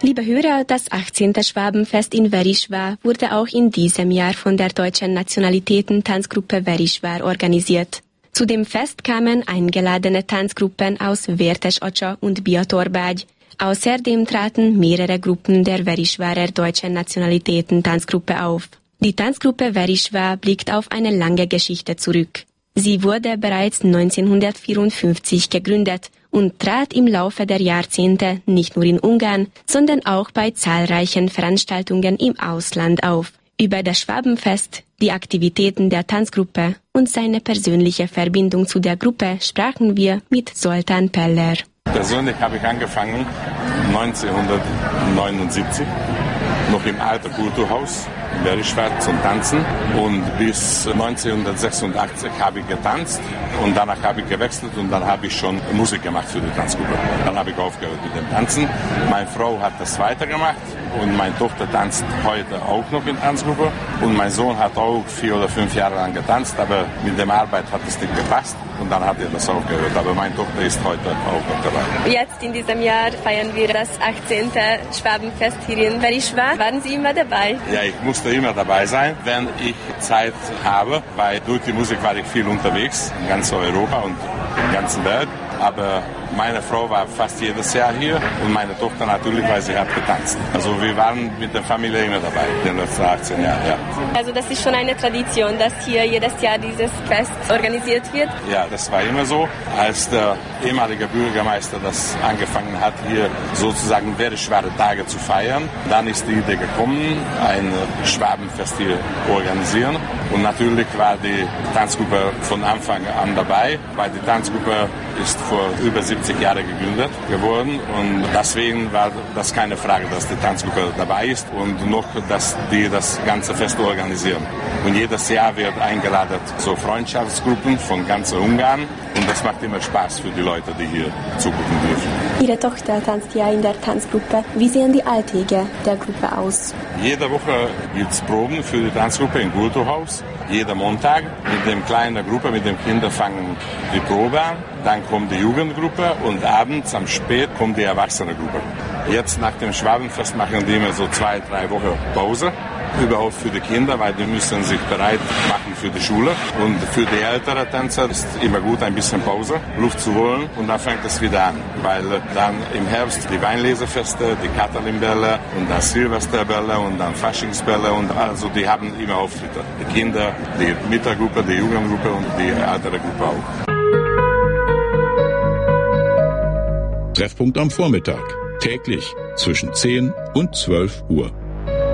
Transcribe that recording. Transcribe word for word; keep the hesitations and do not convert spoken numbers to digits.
Liebe Hörer, das achtzehnte Schwabenfest in Verișoara wurde auch in diesem Jahr von der deutschen Nationalitäten-Tanzgruppe Verișoara organisiert. Zu dem Fest kamen eingeladene Tanzgruppen aus Vértes-Acsa und Bíatorbagy. Außerdem traten mehrere Gruppen der Verișoarer deutschen Nationalitäten-Tanzgruppe auf. Die Tanzgruppe Verișoara blickt auf eine lange Geschichte zurück. Sie wurde bereits neunzehnhundertvierundfünfzig gegründet und trat im Laufe der Jahrzehnte nicht nur in Ungarn, sondern auch bei zahlreichen Veranstaltungen im Ausland auf. Über das Schwabenfest, die Aktivitäten der Tanzgruppe und seine persönliche Verbindung zu der Gruppe sprachen wir mit Zoltán Peller. Persönlich habe ich angefangen neunzehnhundertneunundsiebzig, noch im alten Kulturhaus in Verișoara zum Tanzen, und bis neunzehnhundertsechsundachtzig habe ich getanzt und danach habe ich gewechselt und dann habe ich schon Musik gemacht für die Tanzgruppe. Dann habe ich aufgehört mit dem Tanzen. Meine Frau hat das weitergemacht und meine Tochter tanzt heute auch noch in der Tanzgruppe und mein Sohn hat auch vier oder fünf Jahre lang getanzt, aber mit der Arbeit hat es nicht gepasst und dann hat er das aufgehört. Aber meine Tochter ist heute auch noch dabei. Jetzt in diesem Jahr feiern wir das achtzehnte Schwabenfest hier in Verișoara. Waren Sie immer dabei? Ja, ich musste immer dabei sein, wenn ich Zeit habe, weil durch die Musik war ich viel unterwegs in ganz Europa und in der ganzen Welt. Aber meine Frau war fast jedes Jahr hier und meine Tochter natürlich, weil sie hat getanzt. Also wir waren mit der Familie immer dabei, in den letzten achtzehn Jahren. Ja. Also das ist schon eine Tradition, dass hier jedes Jahr dieses Fest organisiert wird? Ja, das war immer so. Als der ehemalige Bürgermeister das angefangen hat, hier sozusagen Verișoara Tage zu feiern, dann ist die Idee gekommen, ein Schwabenfest hier organisieren. Und natürlich war die Tanzgruppe von Anfang an dabei, weil die Tanzgruppe ist vor über siebzig Jahren gegründet geworden und deswegen war das keine Frage, dass die Tanzgruppe dabei ist und noch, dass die das ganze Fest organisieren. Und jedes Jahr wird eingeladen so Freundschaftsgruppen von ganz Ungarn und das macht immer Spaß für die Leute, die hier zugucken dürfen. Ihre Tochter tanzt ja in der Tanzgruppe. Wie sehen die Alltäge der Gruppe aus? Jede Woche gibt es Proben für die Tanzgruppe im Kulturhaus. Jeden Montag mit der kleinen Gruppe, mit den Kindern fangen die Probe an. Dann kommt die Jugendgruppe und abends am Spät kommt die Erwachsenengruppe. Jetzt nach dem Schwabenfest machen die immer so zwei, drei Wochen Pause. Überhaupt für die Kinder, weil die müssen sich bereit machen für die Schule. Und für die älteren Tänzer ist immer gut, ein bisschen Pause, Luft zu holen und dann fängt es wieder an. Weil dann im Herbst die Weinlesefeste, die Katalinbälle und dann Silvesterbälle und dann Faschingsbälle und also die haben immer Auftritte. Die Kinder, die Mittaggruppe, die Jugendgruppe und die ältere Gruppe auch. Treffpunkt am Vormittag. Täglich zwischen zehn und zwölf Uhr.